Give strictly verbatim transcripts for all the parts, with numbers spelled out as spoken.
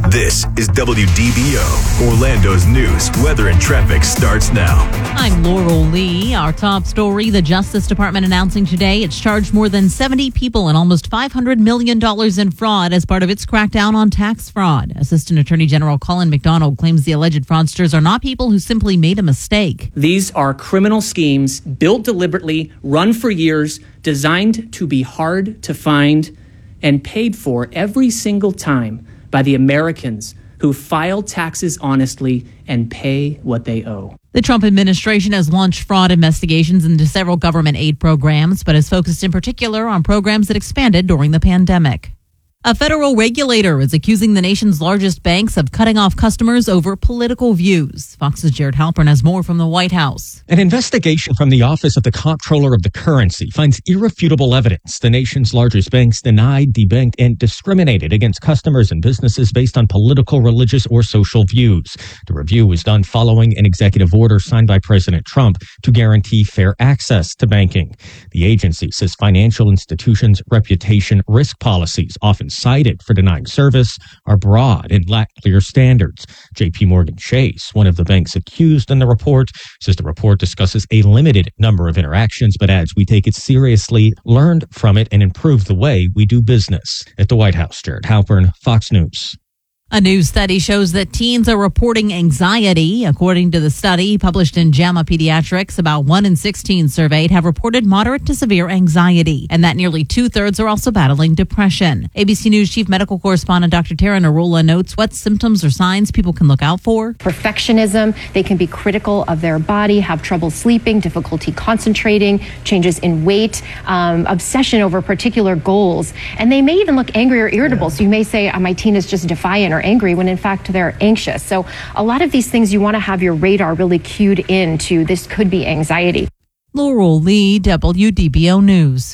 This is W D B O. Orlando's news, weather, and traffic starts now. I'm Laurel Lee. Our top story, the Justice Department announcing today it's charged more than seventy people and almost five hundred million dollars in fraud as part of its crackdown on tax fraud. Assistant Attorney General Colin McDonald claims the alleged fraudsters are not people who simply made a mistake. These are criminal schemes built deliberately, run for years, designed to be hard to find and paid for every single time by the Americans who file taxes honestly and pay what they owe. The Trump administration has launched fraud investigations into several government aid programs, but has focused in particular on programs that expanded during the pandemic. A federal regulator is accusing the nation's largest banks of cutting off customers over political views. Fox's Jared Halpern has more from the White House. An investigation from the Office of the Comptroller of the Currency finds irrefutable evidence the nation's largest banks denied, debanked, and discriminated against customers and businesses based on political, religious, or social views. The review was done following an executive order signed by President Trump to guarantee fair access to banking. The agency says financial institutions' reputation risk policies, often cited for denying service, are broad and lack clear standards. J P Morgan Chase, one of the banks accused in the report, says the report discusses a limited number of interactions, but adds we take it seriously, learned from it, and improve the way we do business. At the White House, Jared Halpern, Fox News. A new study shows that teens are reporting anxiety. According to the study published in JAMA Pediatrics, about one in six teens surveyed have reported moderate to severe anxiety, and that nearly two-thirds are also battling depression. A B C News chief medical correspondent Doctor Tara Narula notes what symptoms or signs people can look out for. Perfectionism, they can be critical of their body, have trouble sleeping, difficulty concentrating, changes in weight, um, obsession over particular goals, and they may even look angry or irritable. So you may say, oh, my teen is just defiant or angry, when in fact they're anxious. So a lot of these things you want to have your radar really cued into. This could be anxiety. Laurel Lee, W D B O News.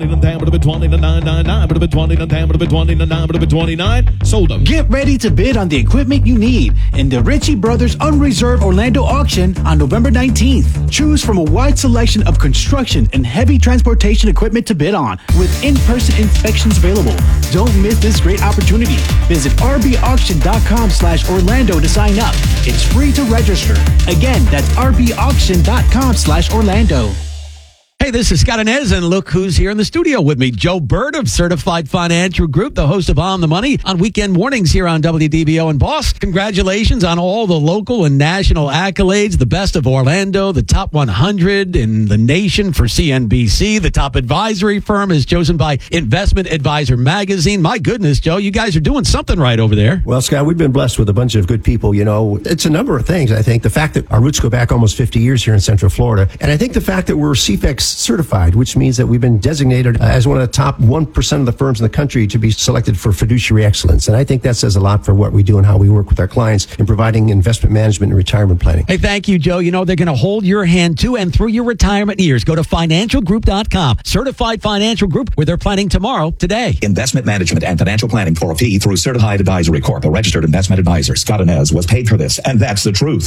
Sold them. Get ready to bid on the equipment you need in the Ritchie Brothers Unreserved Orlando auction on November nineteenth. Choose from a wide selection of construction and heavy transportation equipment to bid on, with in-person inspections available. Don't miss this great opportunity. Visit r b auction dot com slash Orlando to sign up. It's free to register. Again, that's r b auction dot com slash Orlando. Hey, this is Scott Inez, and look who's here in the studio with me. Joe Bird of Certified Financial Group, the host of On the Money on weekend mornings here on W D B O. And boss, congratulations on all the local and national accolades. The best of Orlando, the top one hundred in the nation for C N B C. The top advisory firm is chosen by Investment Advisor Magazine. My goodness, Joe, you guys are doing something right over there. Well, Scott, we've been blessed with a bunch of good people. You know, it's a number of things. I think the fact that our roots go back almost fifty years here in Central Florida. And I think the fact that we're C F E X certified, which means that we've been designated uh, as one of the top one percent of the firms in the country to be selected for fiduciary excellence. And I think that says a lot for what we do and how we work with our clients in providing investment management and retirement planning. Hey, thank you, Joe. You know, they're going to hold your hand to and through your retirement years. Go to financial group dot com. Certified Financial Group, where they're planning tomorrow, today. Investment management and financial planning for a fee through Certified Advisory Corp, a registered investment advisor. Scott Inez was paid for this, and that's the truth.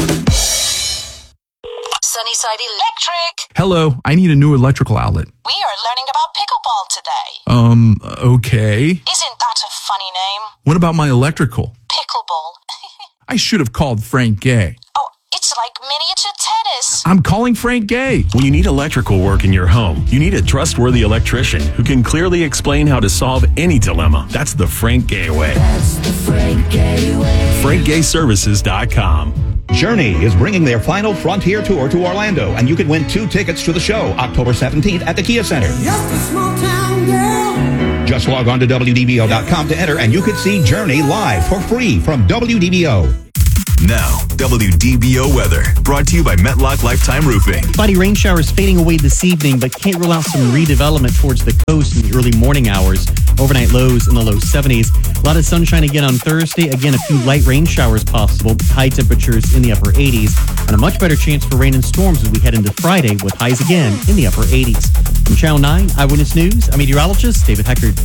Sunnyside Electric. Hello, I need a new electrical outlet. We are learning about pickleball today. Um, okay. Isn't that a funny name? What about my electrical? Pickleball. I should have called Frank Gay. Oh, it's like miniature tennis. I'm calling Frank Gay. When you need electrical work in your home, you need a trustworthy electrician who can clearly explain how to solve any dilemma. That's the Frank Gay way. That's the Frank Gay way. frank gay services dot com. Journey is bringing their final Frontier Tour to Orlando, and you can win two tickets to the show October seventeenth at the Kia Center. Just a small town girl. Just log on to W D B O dot com to enter, and you can see Journey live for free from W D B O. Now, W D B O weather, brought to you by Metlock Lifetime Roofing. Spotty rain showers fading away this evening, but can't rule out some redevelopment towards the coast in the early morning hours. Overnight lows in the low seventies. A lot of sunshine again on Thursday. Again, a few light rain showers possible. High temperatures in the upper eighties. And a much better chance for rain and storms as we head into Friday, with highs again in the upper eighties. From Channel nine Eyewitness News, I'm meteorologist David Heckard.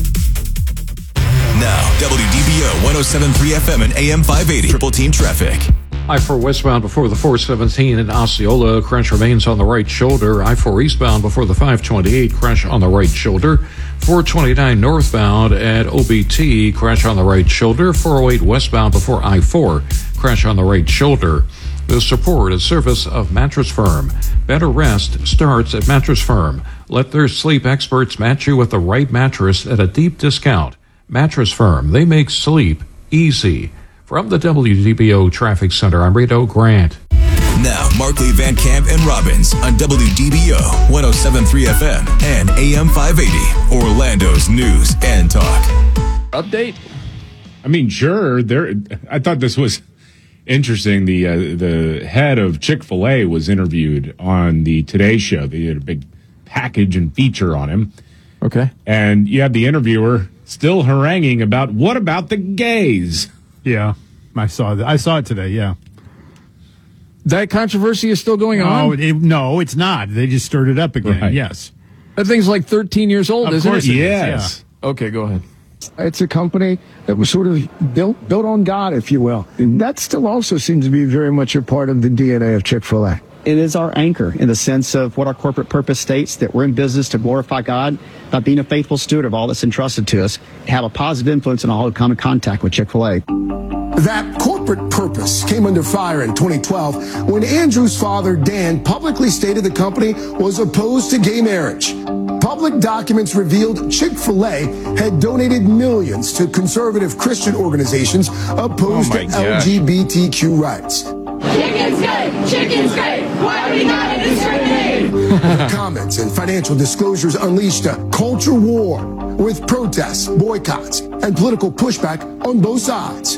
Now, W D B O one oh seven point three F M and A M five eighty. Triple Team Traffic. I four westbound before the four seventeen in Osceola. Crash remains on the right shoulder. I four eastbound before the five twenty-eight. Crash on the right shoulder. four twenty-nine northbound at O B T, crash on the right shoulder. four oh eight westbound before I four, crash on the right shoulder. The support is service of Mattress Firm. Better rest starts at Mattress Firm. Let their sleep experts match you with the right mattress at a deep discount. Mattress Firm, they make sleep easy. From the W D B O Traffic Center, I'm Rito Grant. Now, Markley, Van Camp, and Robbins on W D B O one oh seven point three F M and A M five eighty, Orlando's news and talk. Update? I mean, sure. There. I thought this was interesting. The uh, the head of Chick-fil-A was interviewed on the Today Show. They did a big package and feature on him. Okay. And you had the interviewer still haranguing about, what about the gays? Yeah, I saw that. I saw it today, yeah. That controversy is still going no, on? It, no, it's not. They just stirred it up again, Right. yes. That thing's like thirteen years old, Of isn't course it? it is, Yes. Okay, go ahead. It's a company that was sort of built built on God, if you will. And that still also seems to be very much a part of the D N A of Chick-fil-A. It is our anchor in the sense of what our corporate purpose states, that we're in business to glorify God by being a faithful steward of all that's entrusted to us, have a positive influence and all who come in contact with Chick-fil-A. That corporate purpose came under fire in twenty twelve when Andrew's father, Dan, publicly stated the company was opposed to gay marriage. Public documents revealed Chick-fil-A had donated millions to conservative Christian organizations opposed Oh my to gosh. L G B T Q rights. Chicken's gay! Chicken's gay! Why are we not discriminating? The comments and financial disclosures unleashed a culture war with protests, boycotts, and political pushback on both sides.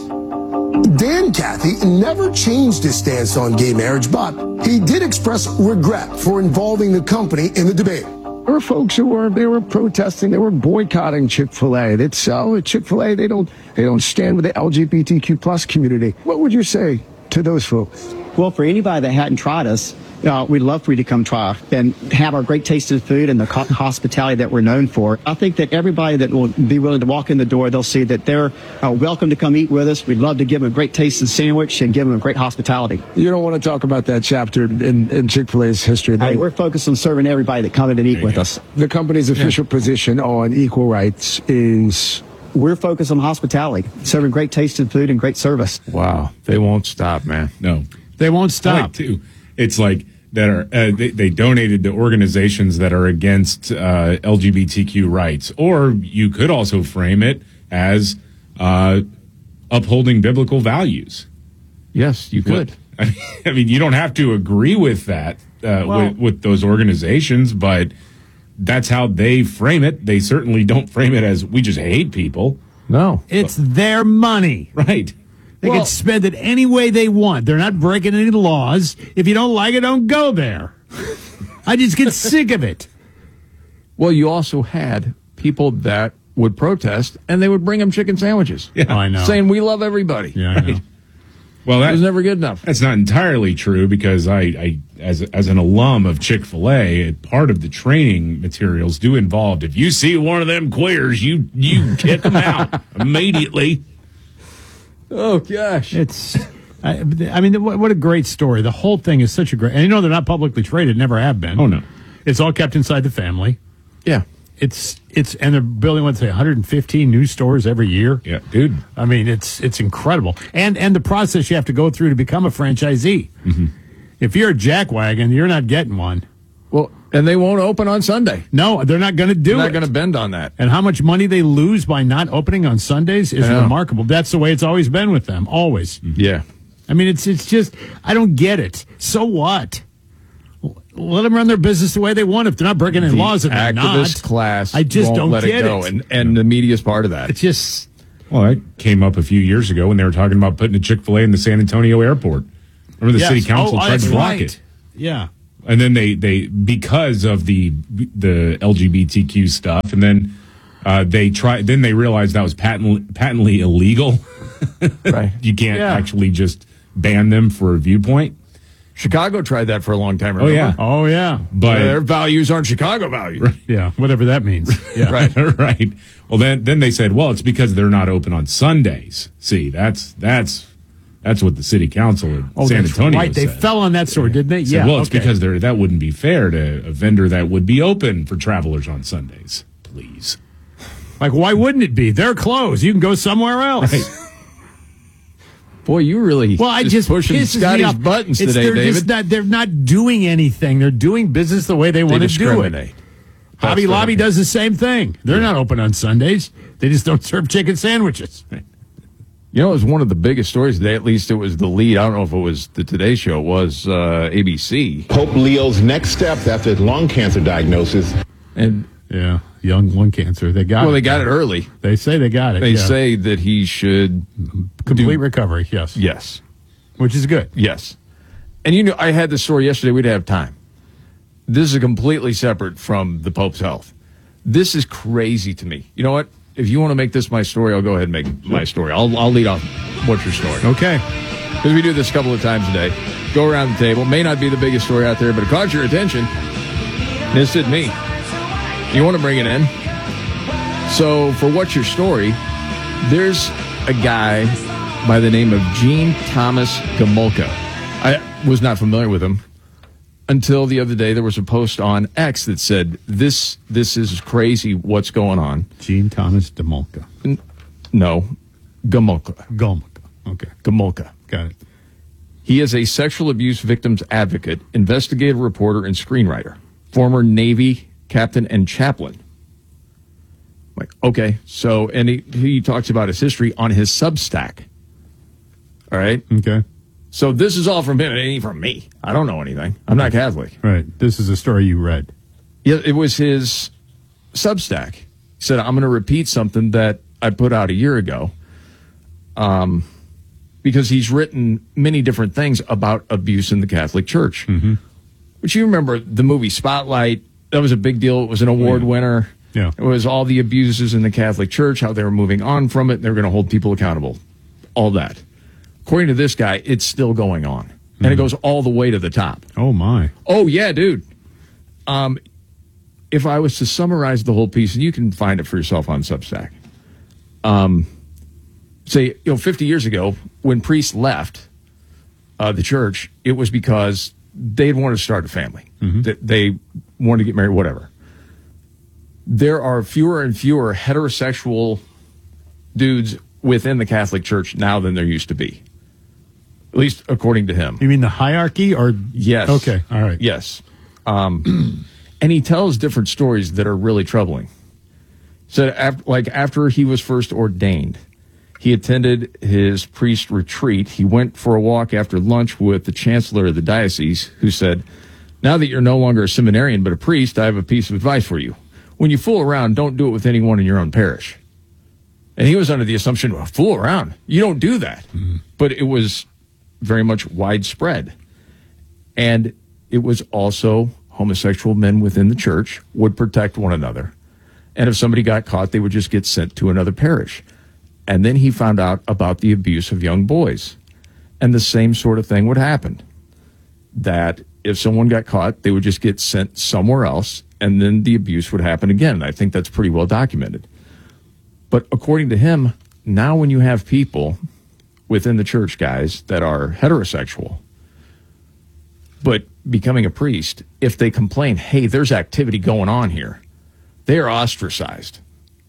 Dan Cathy never changed his stance on gay marriage, but he did express regret for involving the company in the debate. There were folks who were they were protesting, they were boycotting Chick-fil-A. It's so at Chick-fil-A they don't they don't stand with the L G B T Q plus community. What would you say to those folks? Well, for anybody that hadn't tried us, uh, we'd love for you to come try and have our great taste of food and the co- hospitality that we're known for. I think that everybody that will be willing to walk in the door, they'll see that they're uh, welcome to come eat with us. We'd love to give them a great tasting sandwich and give them a great hospitality. You don't want to talk about that chapter in, in Chick-fil-A's history. Hey, we're focused on serving everybody that come in and eat with us. The company's official position on equal rights is... We're focused on hospitality, serving great tasting food and great service. Wow. They won't stop, man. No. They won't I stop. like too. It's like that are uh, they, they donated to organizations that are against uh, L G B T Q rights, or you could also frame it as uh, upholding biblical values. Yes, you could. I mean, I mean, you don't have to agree with that uh, Well- with, with those organizations, but that's how they frame it. They certainly don't frame it as we just hate people. No. It's their money. Right. They Well- can spend it any way they want. They're not breaking any laws. If you don't like it, don't go there. I just get sick of it. Well, you also had people that would protest, and they would bring them chicken sandwiches. Yeah. Oh, I know. Saying, we love everybody. Yeah, I know. Well, It that was never good enough. That's not entirely true because I, I as as an alum of Chick-fil-A, part of the training materials do involve if you see one of them queers, you you kick them out immediately. Oh, gosh. It's, I, I mean, what, what a great story. The whole thing is such a great, and you know they're not publicly traded, never have been. Oh no, it's all kept inside the family. Yeah. It's it's and they're building what's say one hundred fifteen new stores every year. Yeah, dude. I mean, it's it's incredible, and and the process you have to go through to become a franchisee. Mm-hmm. If you're a jackwagon, you're not getting one. Well, and they won't open on Sunday. No, they're not going to do They're it. not going to bend on that. And how much money they lose by not opening on Sundays is Yeah. remarkable. That's the way it's always been with them, always. Yeah. I mean, it's it's just I don't get it. So what? Let them run their business the way they want. If they're not breaking any The laws, if they're not, activist class I just won't don't let get it go, it. and and the media's part of that. It's just Well, that came up a few years ago when they were talking about putting a Chick-fil-A in the San Antonio airport. Remember the Yes. city council Oh, tried that's to block right. it. Yeah. And then they, they because of the the L G B T Q stuff, and then uh, they tried. Then they realized that was patent, patently illegal. Right. You can't Yeah. actually just ban them for a viewpoint. Chicago tried that for a long time. Oh Remember? yeah, Oh yeah. but their values aren't Chicago values. Right. Yeah. Whatever that means. Yeah. Right. right. Well, then then they said, well, it's because they're not open on Sundays. See, that's that's that's what the city council in Oh, San that's Antonio right. They said. fell on that sword, didn't they? Said, Yeah. well, it's okay. because they're, that wouldn't be fair to a vendor that would be open for travelers on Sundays. Please. Like, why wouldn't it be? They're closed. You can go somewhere else. Right. Boy, you really well, I just pushing pisses me Scotty's off. buttons It's- today, they're David. Just not, they're not doing anything. They're doing business the way they, want to do it. discriminate. Hobby That's Lobby right. does the same thing. They're not open on Sundays. They just don't serve chicken sandwiches. You know, it was one of the biggest stories today. At least it was the lead. I don't know if it was the Today Show. It was uh, A B C. Pope Leo's next steps after his lung cancer diagnosis. And yeah, young lung cancer. They got well, it. they got it early. They say they got it. They yeah. say that he should complete do- recovery. Yes. Yes. Which is good. Yes. And you know, I had this story yesterday. We didn't have time. This is completely separate from the Pope's health. This is crazy to me. You know what? If you want to make this my story, I'll go ahead and make my story. I'll I'll lead off. What's your story? Okay. Because we do this a couple of times a day. Go around the table. May not be the biggest story out there, but it caught your attention. This did me. You want to bring it in? So for What's Your Story, there's a guy by the name of Gene Thomas Gomulka. I was not familiar with him until the other day. There was a post on X that said, this this is crazy, what's going on. Gene Thomas Gomulka. N- no, Gomulka. Gomulka. Okay. Gomulka. Got it. He is a sexual abuse victims advocate, investigative reporter, and screenwriter. Former Navy captain and chaplain. I'm like, okay, so, and he, he talks about his history on his Substack. All right? Okay. So this is all from him. It ain't from me. I don't know anything. I'm not Catholic. Right. This is a story you read. Yeah, it was his Substack. He said, I'm going to repeat something that I put out a year ago. Um, because he's written many different things about abuse in the Catholic Church. Mm-hmm. Which you remember the movie Spotlight. That was a big deal. It was an award yeah. winner. Yeah. It was all the abuses in the Catholic Church, how they were moving on from it. They were going to hold people accountable. All that. According to this guy, it's still going on. Mm-hmm. And it goes all the way to the top. Oh, my. Oh, yeah, dude. Um, if I was to summarize the whole piece, and you can find it for yourself on Substack. Um, say, you know, fifty years ago, when priests left uh, the church, it was because they wanted to start a family. Mm-hmm. That they wanted to get married, whatever. There are fewer and fewer heterosexual dudes within the Catholic Church now than there used to be. At least according to him. You mean the hierarchy or? Yes. Okay. All right. Yes. Um, and he tells different stories that are really troubling. So, after, like after he was first ordained, he attended his priest retreat. He went for a walk after lunch with the chancellor of the diocese, who said, "Now that you're no longer a seminarian but a priest, I have a piece of advice for you. When you fool around, don't do it with anyone in your own parish." And he was under the assumption, well, fool around. You don't do that. Mm-hmm. But it was very much widespread. And it was also homosexual men within the church would protect one another. And if somebody got caught, they would just get sent to another parish. And then he found out about the abuse of young boys. And the same sort of thing would happen. That if someone got caught, they would just get sent somewhere else, and then the abuse would happen again. And I think that's pretty well documented. But according to him, now when you have people within the church, guys, that are heterosexual, but becoming a priest, if they complain, hey, there's activity going on here, they are ostracized.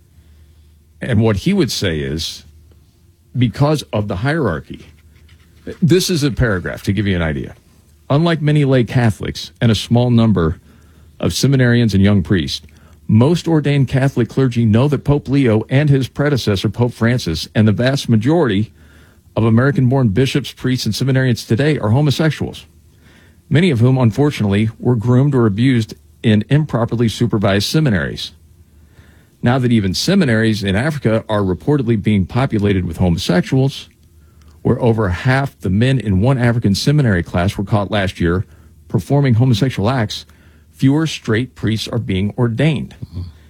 And what he would say is, because of the hierarchy, this is a paragraph to give you an idea. Unlike many lay Catholics and a small number of seminarians and young priests, most ordained Catholic clergy know that Pope Leo and his predecessor, Pope Francis, and the vast majority of American-born bishops, priests, and seminarians today are homosexuals, many of whom, unfortunately, were groomed or abused in improperly supervised seminaries. Now that even seminaries in Africa are reportedly being populated with homosexuals, where over half the men in one African seminary class were caught last year performing homosexual acts, fewer straight priests are being ordained. Mm-hmm.